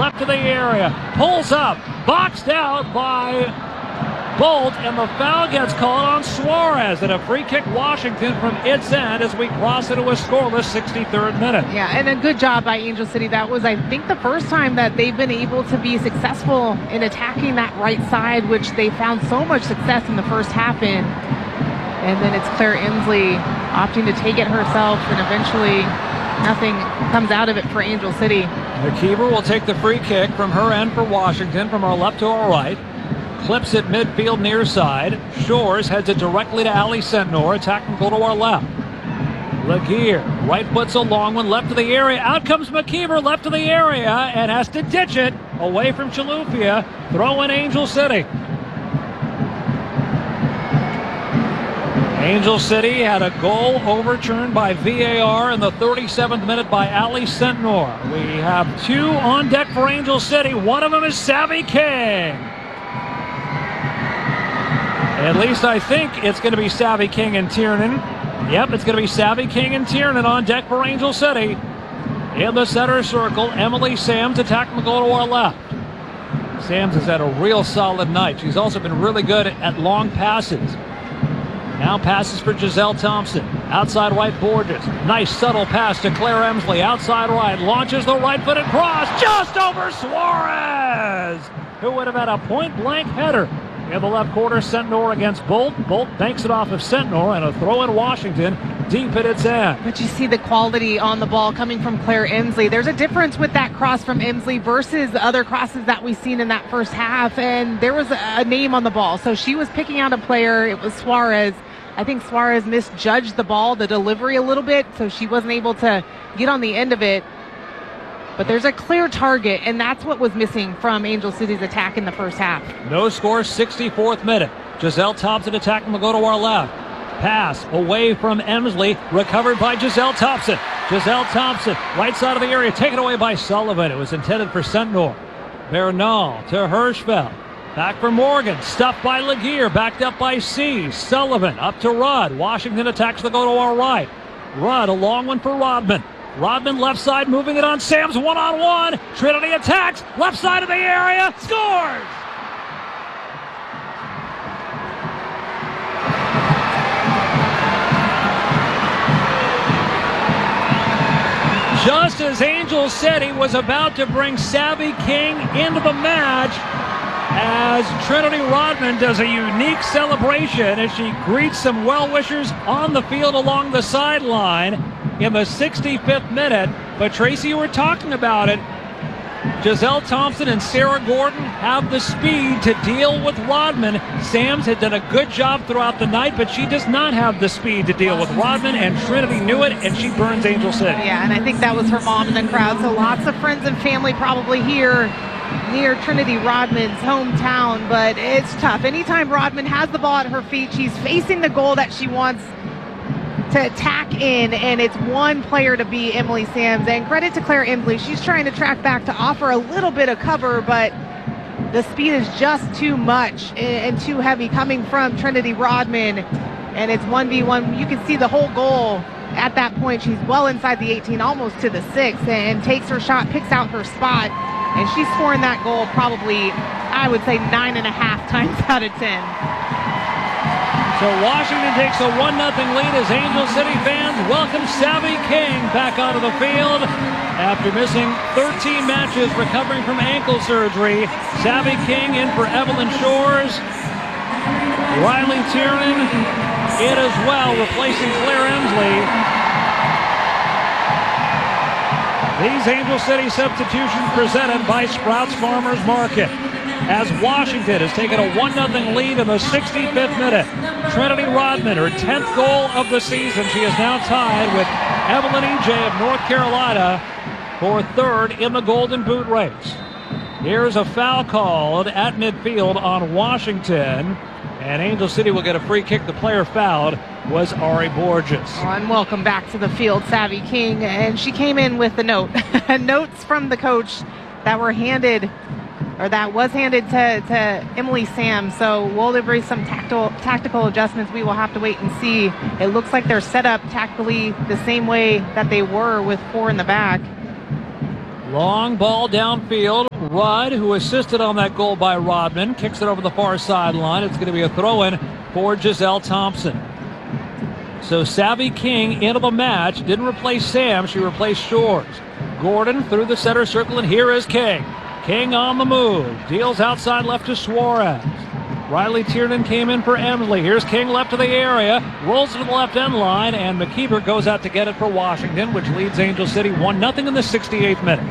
left of the area, pulls up, boxed out by Bolt, and the foul gets called on Suarez, and a free kick Washington from its end as we cross into a scoreless 63rd minute. Yeah, and a good job by Angel City. That was, I think, the first time that they've been able to be successful in attacking that right side, which they found so much success in the first half in. And then it's Claire Emsley opting to take it herself, and eventually nothing comes out of it for Angel City. McKeever will take the free kick from her end for Washington, from our left to our right. Clips it midfield near side. Shores heads it directly to Ali Sentnor. Attacking goal to our left. Laguerre, right foot's a long one, left of the area. Out comes McKeever, left of the area, and has to ditch it away from Chalupia. Throw in Angel City. Angel City had a goal overturned by VAR in the 37th minute by Ali Sentnor. We have two on deck for Angel City. One of them is Savvy King. At least I think it's going to be Savvy King and Tiernan. Yep, it's going to be Savvy King and Tiernan on deck for Angel City. In the center circle, Emily Sams attacking the goal to our left. Sams has had a real solid night. She's also been really good at long passes. Now passes for Giselle Thompson. Outside right, Borges. Nice subtle pass to Claire Emsley. Outside right, launches the right-footed cross just over Suarez, who would have had a point-blank header. In the left corner, Sentnor against Bolt. Bolt banks it off of Sentnor, and a throw in Washington deep at its end. But you see the quality on the ball coming from Claire Emsley. There's a difference with that cross from Emsley versus the other crosses that we've seen in that first half, and there was a name on the ball. So she was picking out a player. It was Suarez. I think Suarez misjudged the ball, the delivery a little bit, so she wasn't able to get on the end of it. But there's a clear target, and that's what was missing from Angel City's attack in the first half. No score, 64th minute. Giselle Thompson attacking the go to our left. Pass away from Emsley, recovered by Giselle Thompson. Giselle Thompson, right side of the area, taken away by Sullivan. It was intended for Sentnor. Bernal to Hirschfeld. Back for Morgan, stuffed by Laguerre, backed up by C. Sullivan up to Rudd. Washington attacks the go to our right. Rudd, a long one for Rodman. Rodman left side, moving it on Sams, one-on-one. Trinity attacks, left side of the area, scores! Just as Angel City was about to bring Savvy King into the match, as Trinity Rodman does a unique celebration as she greets some well-wishers on the field along the sideline in the 65th minute. But Tracy, you were talking about it. Giselle Thompson and Sarah Gordon have the speed to deal with Rodman. Sams had done a good job throughout the night, but she does not have the speed to deal with Rodman, and Trinity knew it, and she burns Angel City. Yeah, and I think that was her mom in the crowd, so lots of friends and family probably here near Trinity Rodman's hometown, but it's tough. Anytime Rodman has the ball at her feet, she's facing the goal that she wants to attack in, and it's one player to be Emily Sams. And credit to Claire Emsley, she's trying to track back to offer a little bit of cover, but the speed is just too much and too heavy coming from Trinity Rodman, and it's 1v1. You can see the whole goal at that point. She's well inside the 18, almost to the 6, and takes her shot, picks out her spot, and she's scoring that goal probably, I would say, 9.5 times out of 10. So Washington takes a 1-0 lead as Angel City fans welcome Savvy King back onto the field after missing 13 matches recovering from ankle surgery. Savvy King in for Evelyn Shores. Riley Tiernan in as well, replacing Claire Emsley. These Angel City substitutions presented by Sprouts Farmers Market, as Washington has taken a 1-0 lead in the 65th minute. Trinity Rodman, her 10th goal of the season. She is now tied with Evelyn E.J. of North Carolina for third in the Golden Boot race. Here's a foul called at midfield on Washington, and Angel City will get a free kick. The player fouled was Ari Borges. And welcome back to the field, Savvy King, and she came in with a note. Notes from the coach that were handed, or that was handed to Emily Sams. So will there be some tactical adjustments? We will have to wait and see. It looks like they're set up tactically the same way that they were with 4 in the back. Long ball downfield. Rudd, who assisted on that goal by Rodman, kicks it over the far sideline. It's going to be a throw-in for Giselle Thompson. So Savvy King into the match. Didn't replace Sam. She replaced Shores. Gordon through the center circle, and here is King. King on the move. Deals outside left to Suarez. Riley Tiernan came in for Emily. Here's King left to the area. Rolls to the left end line, and McKeever goes out to get it for Washington, which leads Angel City 1-0 in the 68th minute.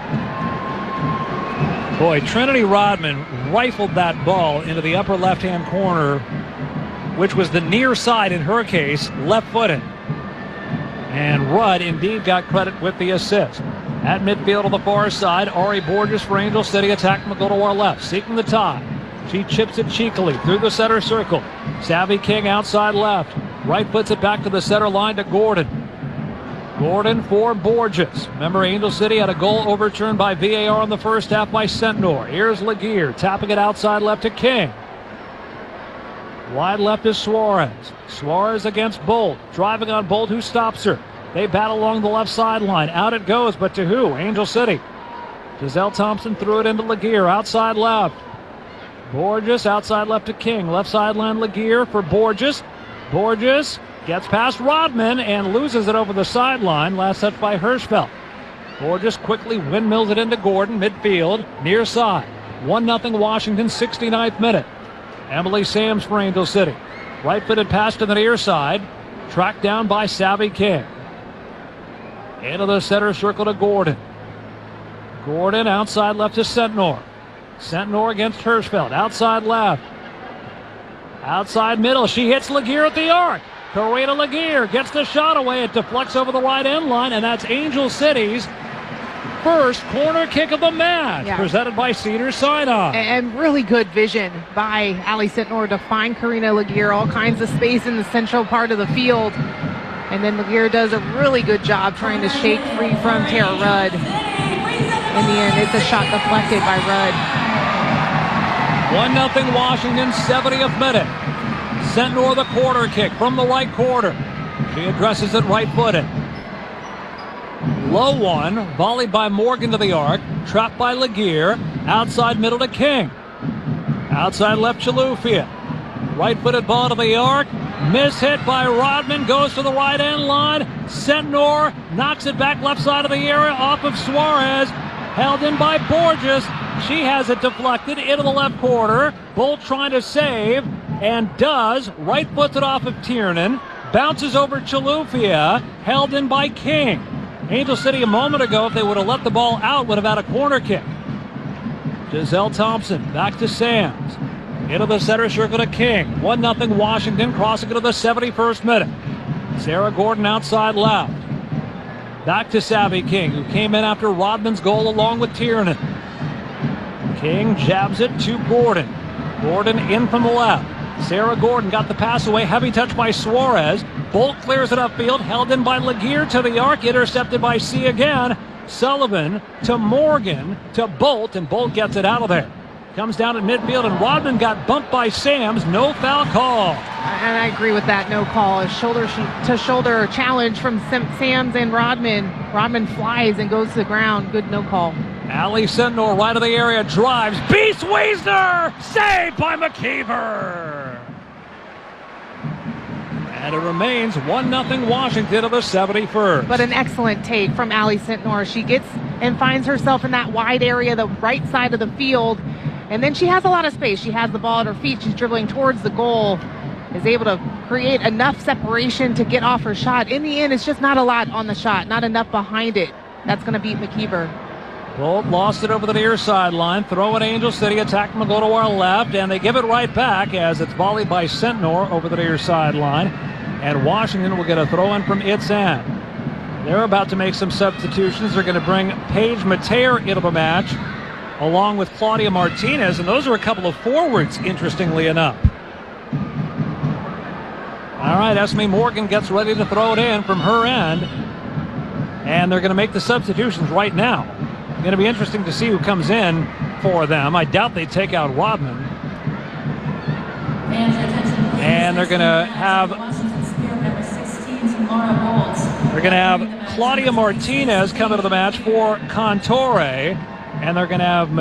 Boy, Trinity Rodman rifled that ball into the upper left-hand corner, which was the near side in her case, left-footed. And Rudd indeed got credit with the assist. At midfield on the far side, Ari Borges for Angel City attacking the goal to our left, seeking the tie. She chips it cheekily through the center circle. Savvy King outside left. Right puts it back to the center line to Gordon. Gordon for Borges. Remember, Angel City had a goal overturned by VAR in the first half by Sentnor. Here's Laguerre tapping it outside left to King. Wide left is Suarez. Suarez against Bolt. Driving on Bolt, who stops her. They battle along the left sideline. Out it goes, but to who? Angel City. Giselle Thompson threw it into Laguerre. Outside left. Borges outside left to King. Left sideline Laguerre for Borges. Borges gets past Rodman and loses it over the sideline. Last touch by Hirschfeld. Borges quickly windmills it into Gordon. Midfield. Near side. 1-0 Washington, 69th minute. Emily Sams for Angel City. Right-footed pass to the near side. Tracked down by Savvy King. Into the center circle to Gordon. Gordon outside left to Sentnor. Sentnor against Hirschfeld. Outside left. Outside middle. She hits Laguerre at the arc. Karina Laguerre gets the shot away. It deflects over the right end line, and that's Angel City's first corner kick of the match. Yeah. Presented by Cedar Sinai. And really good vision by Ali Sentnor to find Karina Laguerre. All kinds of space in the central part of the field. And then Laguerre does a really good job trying to shake free from Tara Rudd. In the end, it's a shot deflected by Rudd. 1-0 Washington, 70th minute. Sentnor the corner kick from the right corner. She addresses it right-footed. Low one, volleyed by Morgan to the arc. Trapped by Laguerre. Outside middle to King. Outside left Chilufya. Right-footed ball to the arc. Mishit by Rodman, goes to the right end line. Sentnor knocks it back left side of the area off of Suarez. Held in by Borges. She has it deflected into the left corner. Bolt trying to save, and does. Right foots it off of Tiernan. Bounces over Chilufya. Held in by King. Angel City a moment ago, if they would have let the ball out, would have had a corner kick. Giselle Thompson back to Sams. Into the center circle to King. 1-0 Washington, crossing into the 71st minute. Sarah Gordon outside left. Back to Savvy King, who came in after Rodman's goal along with Tiernan. King jabs it to Gordon. Gordon in from the left. Sarah Gordon got the pass away. Heavy touch by Suarez. Bolt clears it upfield. Held in by Laguerre to the arc. Intercepted by C again. Sullivan to Morgan to Bolt, and Bolt gets it out of there. Comes down at midfield, and Rodman got bumped by Sams. No foul call. And I agree with that. No call. A shoulder-to-shoulder challenge from Sams and Rodman. Rodman flies and goes to the ground. Good no call. Ali Sentnor right of the area drives. Beast Wiesner! Saved by McKeever! And it remains 1-0 Washington of the 71st. But an excellent take from Ali Sentnor. She gets and finds herself in that wide area, the right side of the field. And then she has a lot of space. She has the ball at her feet. She's dribbling towards the goal. Is able to create enough separation to get off her shot. In the end, it's just not a lot on the shot. Not enough behind it. That's going to beat McKeever. Bolt lost it over the near sideline. Throw at Angel City. Attack will go to our left. And they give it right back as it's volleyed by Sentnor over the near sideline. And Washington will get a throw in from its end. They're about to make some substitutions. They're going to bring Paige Mateer into the match, along with Claudia Martinez, and those are a couple of forwards, interestingly enough. All right, Esme Morgan gets ready to throw it in from her end, and they're going to make the substitutions right now. Going to be interesting to see who comes in for them. I doubt they take out Rodman. And they're going to have Claudia Martinez come into the match for Contore, and they're going to have